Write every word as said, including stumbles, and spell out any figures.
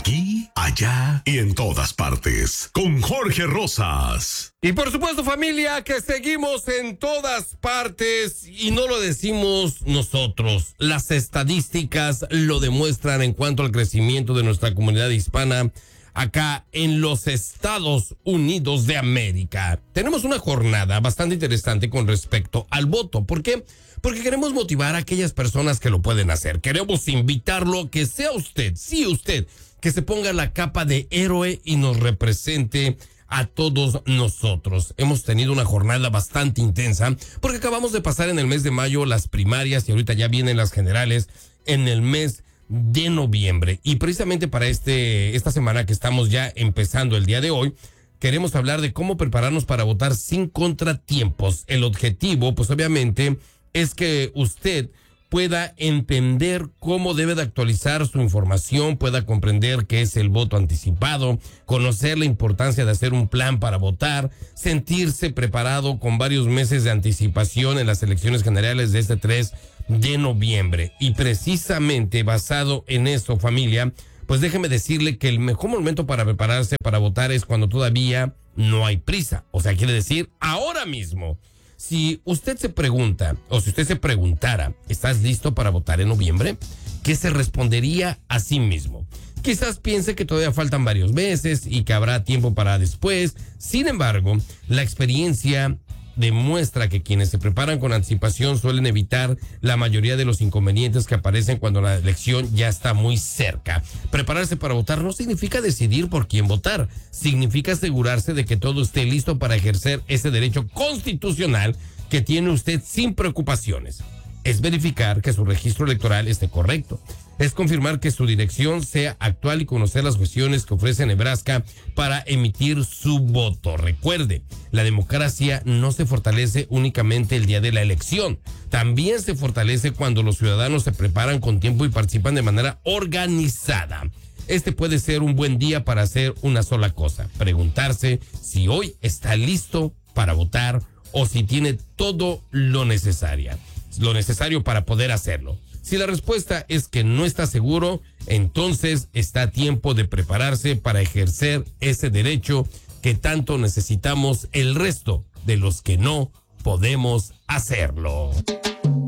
Aquí, allá y en todas partes. Con Jorge Rosas. Y por supuesto, familia, que seguimos en todas partes y no lo decimos nosotros. Las estadísticas lo demuestran en cuanto al crecimiento de nuestra comunidad hispana acá en los Estados Unidos de América. Tenemos una jornada bastante interesante con respecto al voto. ¿Por qué? Porque queremos motivar a aquellas personas que lo pueden hacer. Queremos invitarlo a que sea usted, sí usted, que se ponga la capa de héroe y nos represente a todos nosotros. Hemos tenido una jornada bastante intensa porque acabamos de pasar en el mes de mayo las primarias y ahorita ya vienen las generales en el mes de noviembre. Y precisamente para este esta semana que estamos ya empezando el día de hoy, queremos hablar de cómo prepararnos para votar sin contratiempos. El objetivo, pues obviamente, es que usted pueda entender cómo debe de actualizar su información, pueda comprender qué es el voto anticipado, conocer la importancia de hacer un plan para votar, sentirse preparado con varios meses de anticipación en las elecciones generales de este tres de noviembre. Y precisamente basado en eso, familia, pues déjeme decirle que el mejor momento para prepararse para votar es cuando todavía no hay prisa. O sea, quiere decir ahora mismo. Si usted se pregunta, o si usted se preguntara, ¿estás listo para votar en noviembre? ¿Qué se respondería a sí mismo? Quizás piense que todavía faltan varios meses y que habrá tiempo para después. Sin embargo, la experiencia demuestra que quienes se preparan con anticipación suelen evitar la mayoría de los inconvenientes que aparecen cuando la elección ya está muy cerca. Prepararse para votar no significa decidir por quién votar, significa asegurarse de que todo esté listo para ejercer ese derecho constitucional que tiene usted sin preocupaciones. Es verificar que su registro electoral esté correcto. Es confirmar que su dirección sea actual y conocer las cuestiones que ofrece Nebraska para emitir su voto. Recuerde, la democracia no se fortalece únicamente el día de la elección. También se fortalece cuando los ciudadanos se preparan con tiempo y participan de manera organizada. Este puede ser un buen día para hacer una sola cosa: preguntarse si hoy está listo para votar o si tiene todo lo necesario, lo necesario para poder hacerlo. Si la respuesta es que no está seguro, entonces está a tiempo de prepararse para ejercer ese derecho que tanto necesitamos el resto de los que no podemos hacerlo.